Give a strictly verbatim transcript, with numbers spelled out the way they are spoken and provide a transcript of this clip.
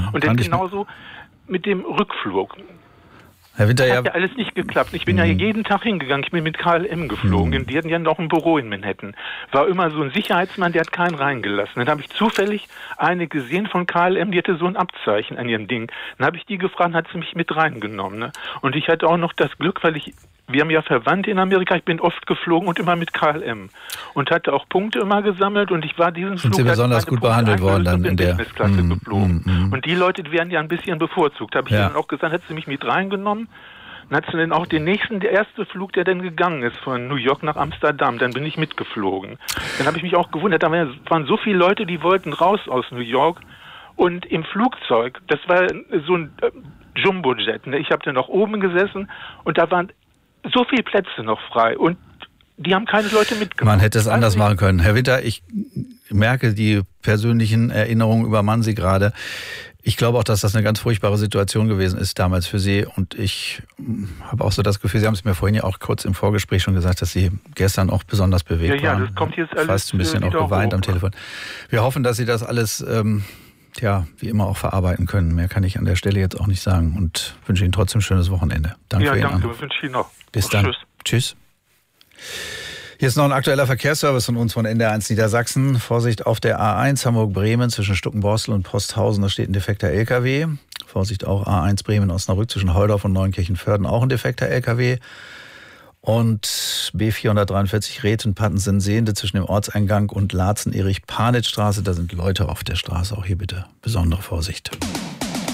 Und dann genauso mit dem Rückflug. Herr Winter, das ja. hat ja alles nicht geklappt. Ich bin mhm. ja jeden Tag hingegangen. Ich bin mit K L M geflogen. Mhm. Die hatten ja noch ein Büro in Manhattan. War immer so ein Sicherheitsmann, der hat keinen reingelassen. Dann habe ich zufällig eine gesehen von K L M, die hatte so ein Abzeichen an ihrem Ding. Dann habe ich die gefragt, hat sie mich mit reingenommen. Ne? Und ich hatte auch noch das Glück, weil ich, wir haben ja Verwandte in Amerika, ich bin oft geflogen und immer mit K L M. Und hatte auch Punkte immer gesammelt und ich war diesen Sind Flug... Sie besonders gut Punkte behandelt worden dann in der Businessklasse mm, geflogen. Mm, mm. Und die Leute die werden ja ein bisschen bevorzugt. Da habe ich ja. dann auch gesagt, hat sie mich mit reingenommen. Dann hat sie dann auch den nächsten, der erste Flug, der dann gegangen ist, von New York nach Amsterdam, dann bin ich mitgeflogen. Dann habe ich mich auch gewundert, da waren so viele Leute, die wollten raus aus New York. Und im Flugzeug, das war so ein Jumbojet, ne? Ich habe dann noch oben gesessen und da waren so viele Plätze noch frei und die haben keine Leute mitgenommen. Man hätte es anders machen können. Herr Winter, ich merke die persönlichen Erinnerungen übermannen Sie gerade. Ich glaube auch, dass das eine ganz furchtbare Situation gewesen ist damals für Sie. Und ich habe auch so das Gefühl, Sie haben es mir vorhin ja auch kurz im Vorgespräch schon gesagt, dass Sie gestern auch besonders bewegt ja, waren. Ja, das kommt jetzt alles fast ein bisschen auch geweint hoch, am Telefon. Wir hoffen, dass Sie das alles, ähm, ja, wie immer auch verarbeiten können. Mehr kann ich an der Stelle jetzt auch nicht sagen. Und wünsche Ihnen trotzdem ein schönes Wochenende. Danke ja, für Ihren danke. Anruf. Wünsche ich Ihnen noch. Bis Und dann. Tschüss. Tschüss. Hier ist noch ein aktueller Verkehrsservice von uns von N D R eins Niedersachsen. Vorsicht auf der A eins Hamburg-Bremen zwischen Stuckenborstel und Posthausen, da steht ein defekter L K W. Vorsicht auch A eins Bremen-Osnabrück zwischen Heudorf und Neunkirchen-Vörden, auch ein defekter L K W. Und B vierhundertdreiundvierzig Reten-Pattensen-Sehende zwischen dem Ortseingang und Laatzen-Erich-Panitz-Straße, da sind Leute auf der Straße. Auch hier bitte besondere Vorsicht.